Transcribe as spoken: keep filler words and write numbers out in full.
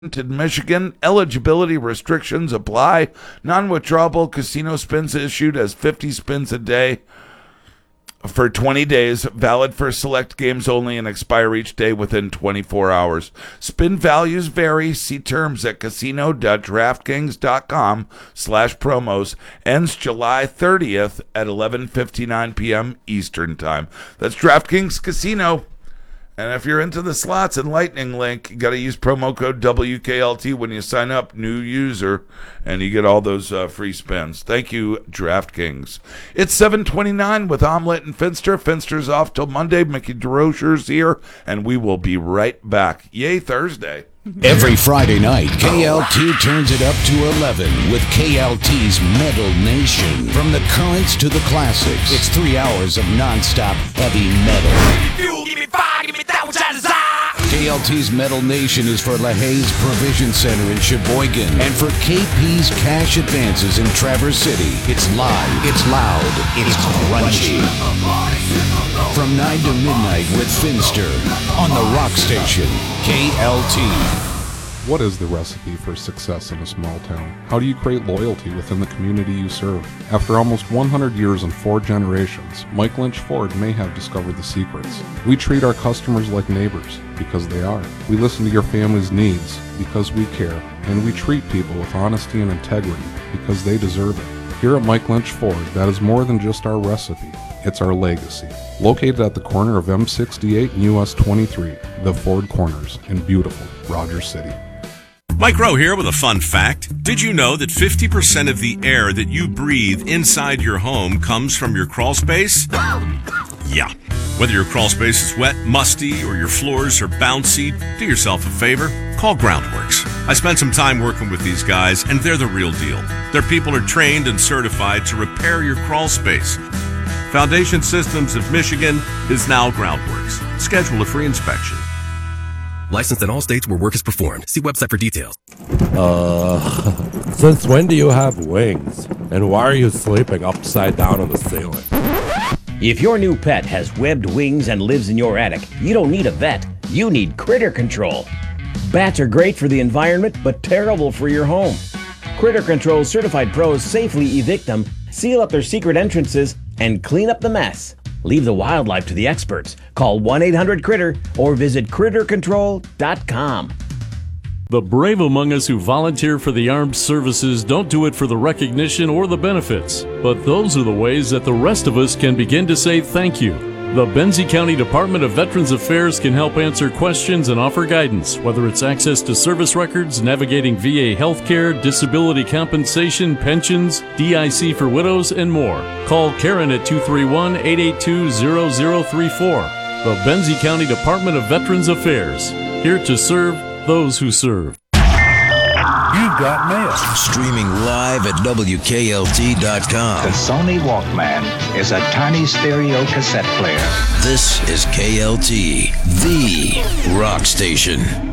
in Michigan. Eligibility restrictions apply. Non-withdrawable casino spins issued as fifty spins a day for twenty days, valid for select games only, and expire each day within twenty-four hours. Spin values vary. See terms at casino.draftkings.com slash promos. Ends July thirtieth at eleven fifty-nine p.m. Eastern Time. That's DraftKings Casino. And if you're into the slots and Lightning Link, you got to use promo code W K L T when you sign up, new user, and you get all those uh, free spins. Thank you, DraftKings. It's seven twenty-nine with Omelette and Finster. Finster's off till Monday. Mickey DeRocher's here, and we will be right back. Yay, Thursday. Every Friday night, K L T turns it up to eleven with K L T's Metal Nation. From the currents to the classics, it's three hours of nonstop heavy metal. Fuel, give me fire, give me that which I desire. K L T's Metal Nation is for LaHaye's Provision Center in Sheboygan and for K P's Cash Advances in Traverse City. It's live, it's loud, it's crunchy. From nine to midnight with Finster on the Rock Station, K L T. What is the recipe for success in a small town? How do you create loyalty within the community you serve? After almost one hundred years and four generations, Mike Lynch Ford may have discovered the secrets. We treat our customers like neighbors, because they are. We listen to your family's needs, because we care. And we treat people with honesty and integrity, because they deserve it. Here at Mike Lynch Ford, that is more than just our recipe. It's our legacy. Located at the corner of M sixty-eight and U S twenty-three, the Ford Corners in beautiful Rogers City. Mike Rowe here with a fun fact. Did you know that fifty percent of the air that you breathe inside your home comes from your crawl space? Yeah. Whether your crawl space is wet, musty, or your floors are bouncy, do yourself a favor. Call Groundworks. I spent some time working with these guys, and they're the real deal. Their people are trained and certified to repair your crawl space. Foundation Systems of Michigan is now Groundworks. Schedule a free inspection. Licensed in all states where work is performed. See website for details. Uh, since when do you have wings? And why are you sleeping upside down on the ceiling? If your new pet has webbed wings and lives in your attic, you don't need a vet. You need Critter Control. Bats are great for the environment, but terrible for your home. Critter Control certified pros safely evict them, seal up their secret entrances, and clean up the mess. Leave the wildlife to the experts. Call one eight hundred critter or visit critter control dot com. The brave among us who volunteer for the armed services don't do it for the recognition or the benefits, but those are the ways that the rest of us can begin to say thank you. The Benzie County Department of Veterans Affairs can help answer questions and offer guidance, whether it's access to service records, navigating V A healthcare, disability compensation, pensions, D I C for widows, and more. Call Karen at two three one, eight eight two, zero zero three four. The Benzie County Department of Veterans Affairs, here to serve those who serve. You've got mail. Streaming live at W K L T dot com. The Sony Walkman is a tiny stereo cassette player. This is K L T, the rock station.